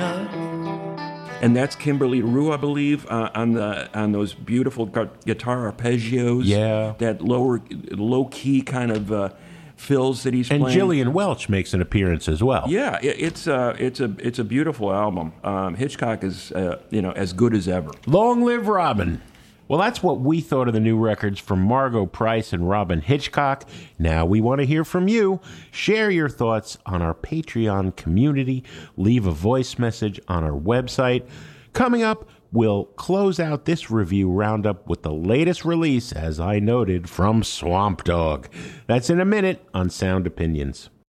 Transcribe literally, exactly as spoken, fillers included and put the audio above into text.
And that's Kimberly Rue, I believe, uh, on the on those beautiful gu- guitar arpeggios. Yeah. That lower, low key kind of uh, fills that he's And playing. Jillian Welch makes an appearance as well. Yeah, it, it's uh, it's a it's a beautiful album. Um, Hitchcock is uh, you know as good as ever. Long live Robin. Well, that's what we thought of the new records from Margo Price and Robin Hitchcock. Now we want to hear from you. Share your thoughts on our Patreon community. Leave a voice message on our website. Coming up, we'll close out this review roundup with the latest release, as I noted, from Swamp Dogg. That's in a minute on Sound Opinions.